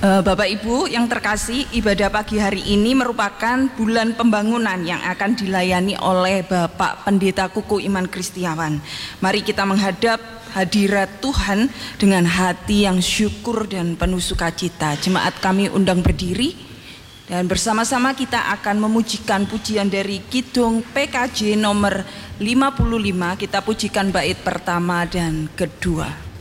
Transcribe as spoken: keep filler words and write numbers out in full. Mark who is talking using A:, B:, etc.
A: Bapak Ibu yang terkasih, ibadah pagi hari ini merupakan bulan pembangunan yang akan dilayani oleh Bapak Pendeta Kuku Iman Kristiawan. Mari kita menghadap hadirat Tuhan dengan hati yang syukur dan penuh sukacita. Jemaat kami undang berdiri dan bersama-sama kita akan memujikan pujian dari Kidung P K J nomor lima puluh lima. Kita pujikan bait pertama dan kedua.